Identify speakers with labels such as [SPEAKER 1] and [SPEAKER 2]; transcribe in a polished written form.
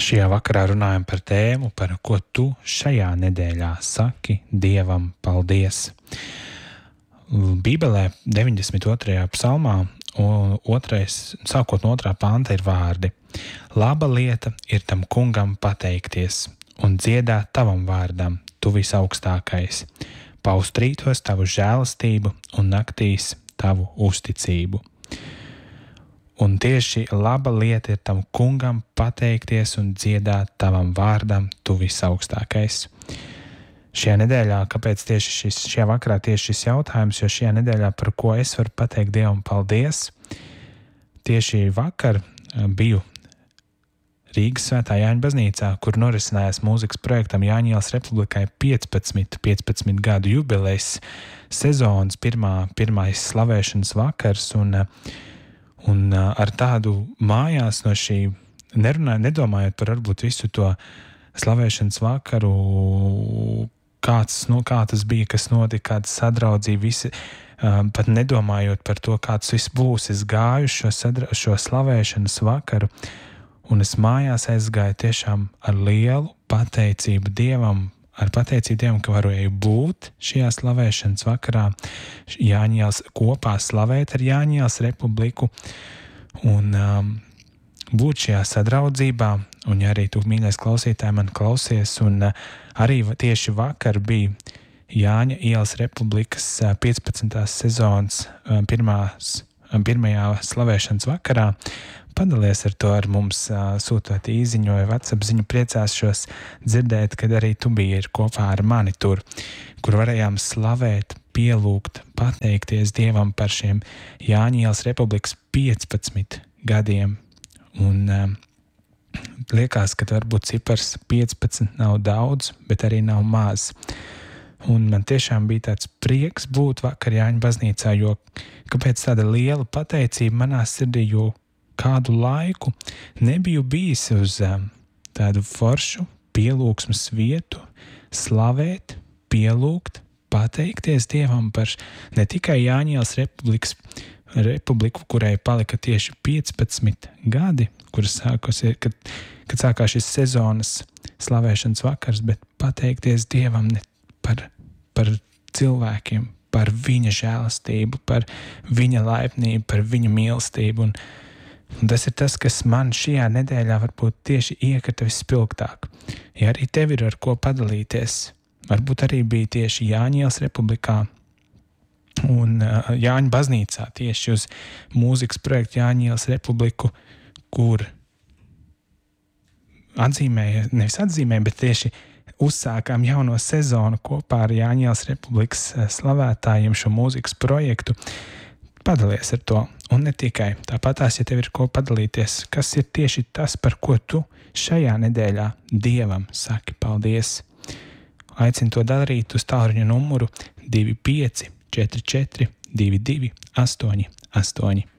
[SPEAKER 1] Šajā vakarā runājam par tēmu, par ko tu šajā nedēļā saki Dievam paldies. Bībelē 92. psalmā, sākot no 2. panta, ir vārdi: Laba lieta ir tam kungam pateikties un dziedāt tavam vārdam, tu visaugstākais, paust rītos tavu žēlastību un naktīs tavu uzticību. Un tieši laba lieta ir tam kungam pateikties un dziedāt tavam vārdam, tu visaugstākais. Šajā nedēļā, kāpēc tieši šajā vakarā tieši šis jautājums, jo šajā nedēļā, par ko es varu pateikt Dievam paldies, tieši vakar biju Rīgas Svētā Jāņa baznīcā, kur norisinājās mūzikas projektam Jāņa ielas republikai 15 gadu jubilejas sezonas pirmais slavēšanas vakars, un ar tādu mājās no šī, nedomājot par varbūt visu to slavēšanas vakaru, kā tas bija, kas notika, kāda sadraudzība, visi, pat nedomājot par to, kāds viss būs, es gāju šo slavēšanas vakaru, un es mājās aizgāju tiešām ar lielu pateicību Dievam, ka varēju būt šajā slavēšanas vakarā, Jāņa ielas kopā slavēt ar Jāņa ielas republiku un būt šajā sadraudzībā. Un ja arī tu, mīļais klausītāji, man klausies, un arī tieši vakar bija Jāņa ielas republikas 15. sezonas pirmajā slavēšanas vakarā, padalies ar to ar mums, sūtot īziņu vai WhatsApp ziņu, priecāšos dzirdēt, kad arī tu biji kopā ar mani tur, kur varējām slavēt, pielūgt, pateikties Dievam par šiem Jāņa ielas republikas 15 gadiem. Un liekas, ka varbūt cipars 15 nav daudz, bet arī nav maz. Un man tiešām bija tāds prieks būt vakar Jāņa baznīcā, jo kāpēc tāda liela pateicība manā sirdī, jo kādu laiku nebiju bijis uz tādu foršu pielūgsmes vietu, slavēt, pielūgt, pateikties Dievam par ne tikai Jāņa ielas republiku, kurai palika tieši 15 gadi, kuras kad sākās šis sezonas slavēšanas vakars, bet pateikties Dievam par cilvēkiem, par viņa žēlastību, par viņa laipnību, par viņa mīlestību. Un tas ir tas, kas man šajā nedēļā varbūt tieši iekrita vispilgtāk. Ja arī tev ir ar ko padalīties, varbūt arī bija tieši Jāņa ielas republikā un Jāņa baznīcā, tieši uz mūzikas projektu Jāņa ielas republiku, kur bet tieši uzsākām jauno sezonu kopā ar Jāņa ielas republikas slavētājiem šo mūzikas projektu. Padalies ar to, un ne tikai. Tāpatās, ja tev ir ko padalīties, kas ir tieši tas, par ko tu šajā nedēļā Dievam saki paldies. Aicinu to darīt uz tālruņa numuru 25 44 22 88 8.